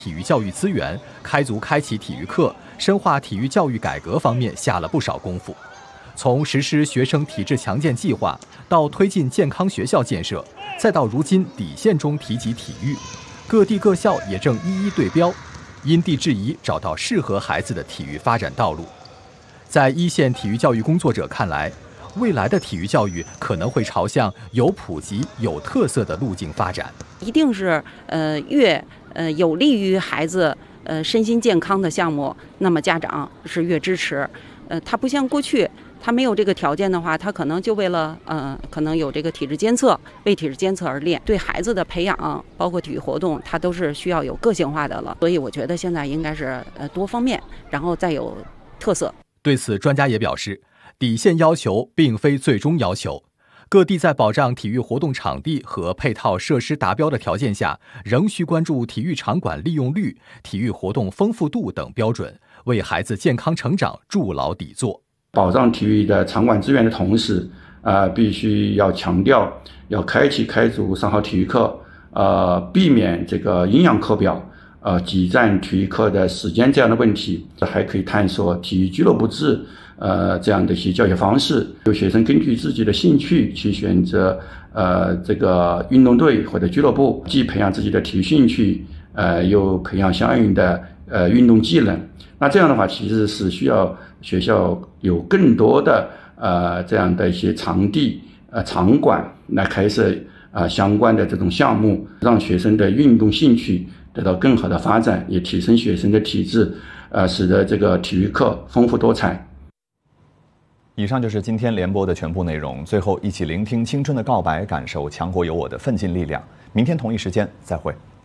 体育教育资源、开启体育课、深化体育教育改革方面下了不少功夫。从实施学生体质强健计划，到推进健康学校建设，再到如今底线中提及体育，各地各校也正一一对标，因地制宜找到适合孩子的体育发展道路。在一线体育教育工作者看来，未来的体育教育可能会朝向有普及、有特色的路径发展。 一定是越有利于孩子身心健康的项目，那么家长是越支持。他不像过去，他没有这个条件的话，他可能就为了可能有这个体质监测，为体质监测而练。对孩子的培养，包括体育活动，它都是需要有个性化的了。所以我觉得现在应该是多方面，然后再有特色。 对此，专家也表示，底线要求并非最终要求，各地在保障体育活动场地和配套设施达标的条件下，仍需关注体育场馆利用率、体育活动丰富度等标准，为孩子健康成长筑牢底座。 保障体育的场馆资源的同时，必须要强调要开足上好体育课，避免这个营养课表挤占体育课的时间这样的问题。还可以探索体育俱乐部制这样的一些教学方式，有学生根据自己的兴趣去选择这个运动队或者俱乐部，既培养自己的体育兴趣，又培养相应的运动技能。那这样的话，其实是需要学校有更多的这样的一些场地场馆来开设相关的这种项目，让学生的运动兴趣得到更好的发展，也提升学生的体质，使得这个体育课丰富多彩。 以上就是今天联播的全部内容。最后，一起聆听青春的告白，感受强国有我的奋进力量。明天同一时间再会。